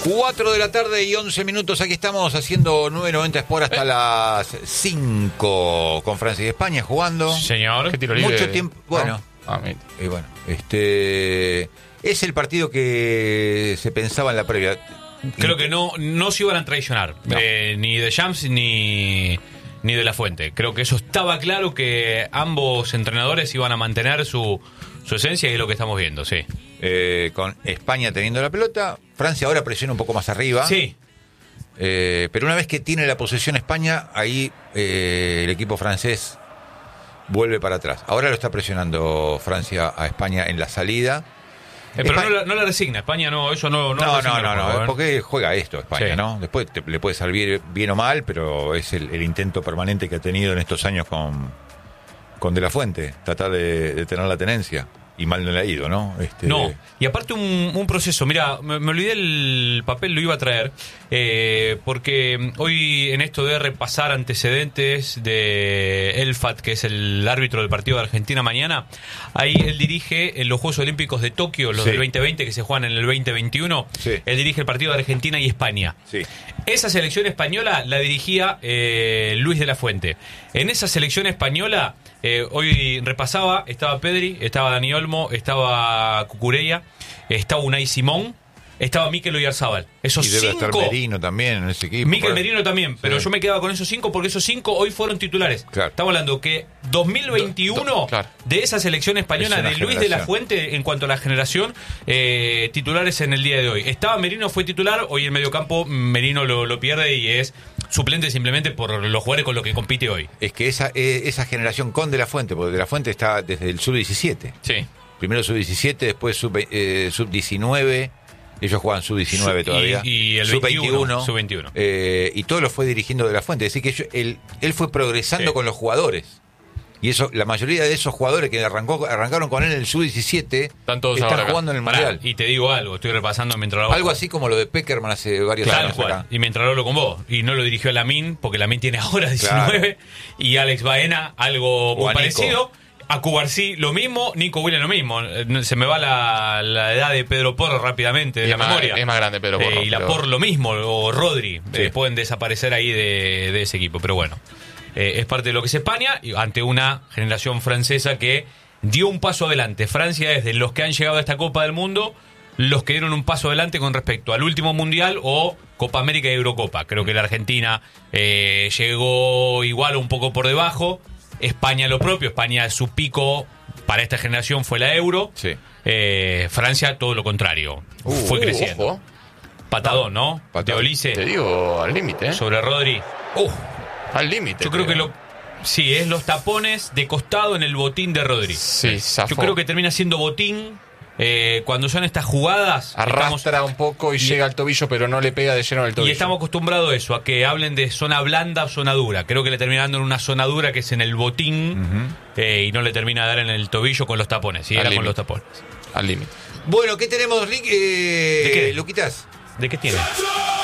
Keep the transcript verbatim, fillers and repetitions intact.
cuatro de la tarde y once minutos. Aquí estamos haciendo nueve noventa Sport hasta eh. las cinco con Francia y España jugando. Señor, ¿qué tiro libre? Mucho tiempo. Bueno, ¿no? ah, y bueno, este es el partido que se pensaba en la previa. Creo que no, no se iban a traicionar, no. eh, ni de Shams ni, ni de La Fuente. Creo que eso estaba claro, que ambos entrenadores iban a mantener su, su esencia, y es lo que estamos viendo, sí. Eh, con España teniendo la pelota, Francia ahora presiona un poco más arriba. Sí. Eh, pero una vez que tiene la posesión España, ahí eh, el equipo francés vuelve para atrás. Ahora lo está presionando Francia a España en la salida. Eh, pero España... no, la, no la resigna, España no, eso no... No, no, no, no, no, juego, no ¿eh? porque juega esto España, sí. ¿no? Después te, le puede salir bien o mal, pero es el, el intento permanente que ha tenido en estos años con, con De La Fuente, tratar de, de tener la tenencia. Y mal no le ha ido, ¿no? Este... No, y aparte un, un proceso, mira, me, me olvidé el papel, lo iba a traer, eh, porque hoy en esto de repasar antecedentes de Elfat, que es el árbitro del partido de Argentina mañana, ahí él dirige en los Juegos Olímpicos de Tokio, los sí. del veinte veinte, que se juegan en el veinte veintiuno, sí. él dirige el partido de Argentina y España. Sí. Esa selección española la dirigía eh, Luis de la Fuente. En esa selección española... Eh, hoy repasaba, estaba Pedri, estaba Dani Olmo, estaba Cucurella, estaba Unai Simón, estaba Mikel Oyarzábal. Esos y debe cinco. estar Merino también en ese equipo. Mikel Merino también, pero sí. yo me quedaba con esos cinco porque esos cinco hoy fueron titulares. Claro. Estamos hablando que dos mil veintiuno do, do, claro. de esa selección española de Luis de la Fuente en cuanto a la generación, eh, titulares en el día de hoy. Estaba Merino, fue titular, hoy en mediocampo Merino lo, lo pierde y es suplente simplemente por los jugadores con los que compite hoy. Es que esa, esa generación con De La Fuente, porque De La Fuente está desde el sub diecisiete. Sí. Primero sub diecisiete, después sub, eh, sub diecinueve. Ellos juegan sub diecinueve todavía. Y, y el sub veintiuno. sub veintiuno. Eh, y todo lo fue dirigiendo De La Fuente. Es decir, que ellos, él, él fue progresando sí. con los jugadores. Y eso, la mayoría de esos jugadores que arrancó, arrancaron con él en el sub diecisiete están, todos están jugando en el Pará, Mundial. Y te digo algo, estoy repasando mientras lo Algo así como lo de Peckerman hace varios claro, años cual. acá. Y mientras lo con vos. Y no lo dirigió Lamine, porque Lamine tiene ahora diecinueve. Claro. Y Alex Baena, algo muy parecido. A Cubarsí lo mismo, Nico Williams lo mismo. Se me va la, la edad de Pedro Porro rápidamente de la más, memoria. Es más grande Pedro Porro. Eh, y la pero... Por lo mismo, o Rodri, sí. eh, pueden desaparecer ahí de, de ese equipo. Pero bueno, eh, es parte de lo que es España, y ante una generación francesa que dio un paso adelante. Francia es de los que han llegado a esta Copa del Mundo, los que dieron un paso adelante con respecto al último Mundial o Copa América y Eurocopa. Creo que la Argentina eh, llegó igual o un poco por debajo. España lo propio, España su pico para esta generación fue la Euro. Sí. Eh, Francia todo lo contrario, uh, fue creciendo. Ojo. Patadón, ¿no? Patadón. De Olise. Te digo, al límite. ¿eh? Sobre Rodri. Uh, al límite. Yo creo que lo... Sí, es los tapones de costado en el botín de Rodri. Sí, zafó. Yo creo que termina siendo botín. Eh, cuando son estas jugadas arrastra estamos, un poco y, y llega al tobillo, pero no le pega de lleno al tobillo. Y estamos acostumbrados a eso, a que hablen de zona blanda o zona dura. Creo que le termina dando en una zona dura que es en el botín, uh-huh. eh, y no le termina de dar en el tobillo con los tapones. Sí, era con los tapones. Al límite. Bueno, ¿qué tenemos, Rick? Eh, ¿De qué? Luquitas. ¿De qué tiene?